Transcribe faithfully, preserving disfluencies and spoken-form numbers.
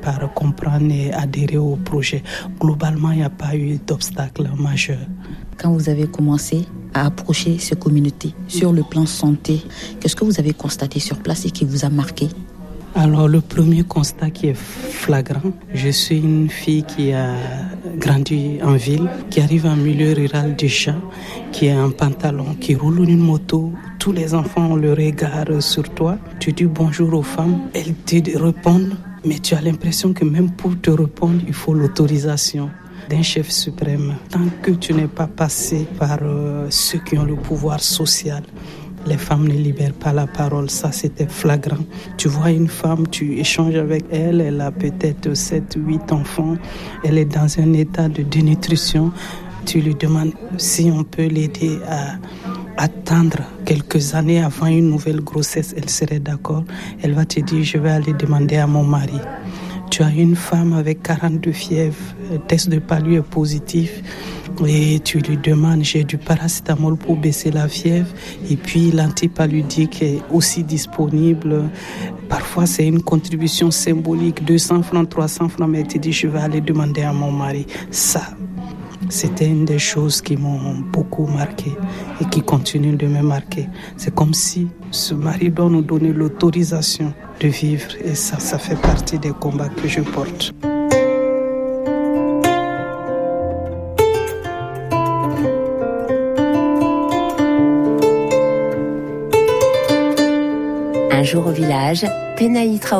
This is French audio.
par comprendre et adhérer au projet. Globalement, il n'y a pas eu d'obstacle majeur. Quand vous avez commencé à approcher ces communautés sur le plan santé, qu'est-ce que vous avez constaté sur place et qui vous a marqué? Alors, le premier constat qui est flagrant, je suis une fille qui a grandi en ville, qui arrive en milieu rural déjà, qui a un pantalon, qui roule une moto. Tous les enfants ont le regard sur toi. Tu dis bonjour aux femmes, elles te répondent, mais tu as l'impression que même pour te répondre, il faut l'autorisation d'un chef suprême. Tant que tu n'es pas passé par euh, ceux qui ont le pouvoir social, les femmes ne libèrent pas la parole. Ça, c'était flagrant. Tu vois une femme, tu échanges avec elle, elle a peut-être sept, huit enfants, elle est dans un état de dénutrition. Tu lui demandes si on peut l'aider à attendre quelques années avant une nouvelle grossesse, elle serait d'accord. Elle va te dire, je vais aller demander à mon mari. Tu as une femme avec quarante-deux fièvres, le test de palu est positif et tu lui demandes, j'ai du paracétamol pour baisser la fièvre et puis l'antipaludique est aussi disponible. Parfois c'est une contribution symbolique, deux cents francs, trois cents francs, mais elle te dit, je vais aller demander à mon mari. Ça, c'était une des choses qui m'ont beaucoup marqué et qui continuent de me marquer. C'est comme si ce mari doit nous donner l'autorisation de vivre et ça, ça fait partie des combats que je porte. Un jour au village, Penaï Traoré